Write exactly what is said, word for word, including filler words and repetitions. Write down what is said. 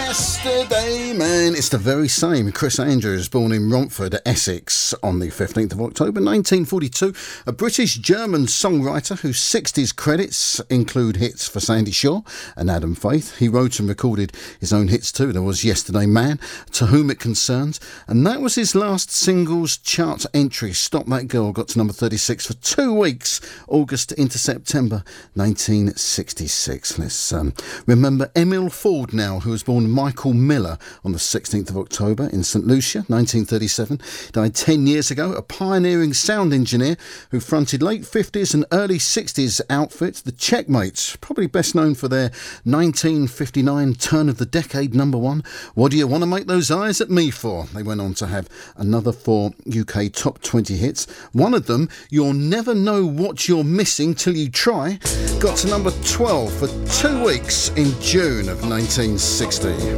Yesterday, man, it's the very same. Chris Andrews, born in Romford, Essex, on the fifteenth of October nineteen forty-two. A British-German songwriter whose sixties credits include hits for Sandy Shaw and Adam Faith. He wrote and recorded his own hits too. There was Yesterday Man, To Whom It Concerns, and that was his last singles chart entry. Stop That Girl got to number thirty-six for two weeks, August into September nineteen sixty-six. Let's um, remember Emil Ford now, who was born Michael Miller on the sixteenth of October in St Lucia, nineteen thirty-seven. Died ten years ago, a pioneering sound engineer who fronted late fifties and early sixties outfits, the Checkmates, probably best known for their nineteen fifty-nine turn of the decade number one, What Do You Want to Make Those Eyes at Me For? They went on to have another four U K top twenty hits. One of them, You'll Never Know What You're Missing Till You Try, got to number twelve for two weeks in June of nineteen sixty.